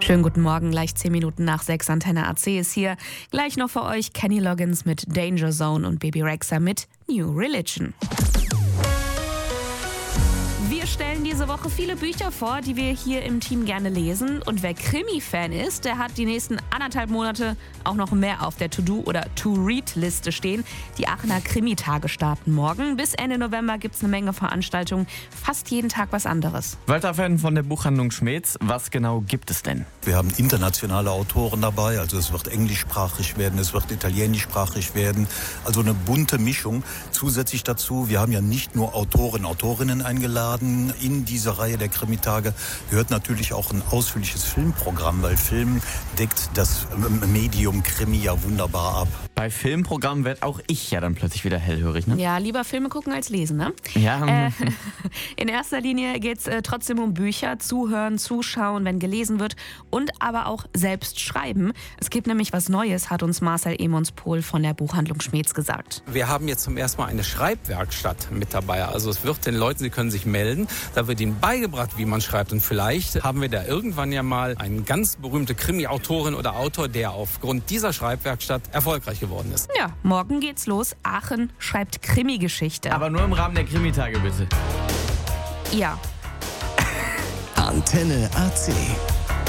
Schönen guten Morgen, gleich 10 Minuten nach 6. Antenne AC ist hier. Gleich noch für euch Kenny Loggins mit Danger Zone und Baby Rexha mit New Religion. Wir stellen diese Woche viele Bücher vor, die wir hier im Team gerne lesen. Und wer Krimi-Fan ist, der hat die nächsten 1,5 Monate auch noch mehr auf der To-Do- oder To-Read-Liste stehen. Die Aachener Krimi-Tage starten morgen. Bis Ende November gibt es eine Menge Veranstaltungen. Fast jeden Tag was anderes. Walter Fenn von der Buchhandlung Schmeetz. Was genau gibt es denn? Wir haben internationale Autoren dabei. Also es wird englischsprachig werden, es wird italienischsprachig werden. Also eine bunte Mischung. Zusätzlich dazu, wir haben ja nicht nur Autorinnen eingeladen. In diese Reihe der Krimitage gehört natürlich auch ein ausführliches Filmprogramm, weil Film deckt das Medium Krimi ja wunderbar ab. Bei Filmprogrammen werd auch ich ja dann plötzlich wieder hellhörig, ne? Ja, lieber Filme gucken als lesen, ne? Ja. In erster Linie geht es trotzdem um Bücher, zuhören, zuschauen, wenn gelesen wird und aber auch selbst schreiben. Es gibt nämlich was Neues, hat uns Marcel Emonspohl von der Buchhandlung Schmeetz gesagt. Wir haben jetzt zum ersten Mal eine Schreibwerkstatt mit dabei. Also es wird den Leuten, sie können sich melden, da wird ihnen beigebracht, wie man schreibt. Und vielleicht haben wir da irgendwann ja mal eine ganz berühmte Krimi-Autorin oder Autor, der aufgrund dieser Schreibwerkstatt erfolgreich geworden ist. Ja, morgen geht's los. Aachen schreibt Krimi-Geschichte. Aber nur im Rahmen der Krimitage, bitte. Ja. Antenne AC.